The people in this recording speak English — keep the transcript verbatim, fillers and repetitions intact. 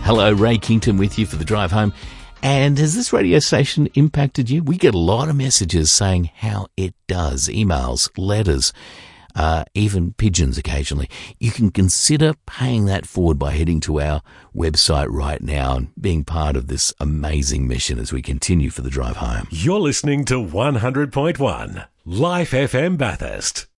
Hello, Ray Kington with you for the drive home. And has this radio station impacted you? We get a lot of messages saying how it does. Emails, letters, uh, even pigeons occasionally. You can consider paying that forward by heading to our website right now and being part of this amazing mission as we continue for the drive home. You're listening to one hundred point one Life F M Bathurst.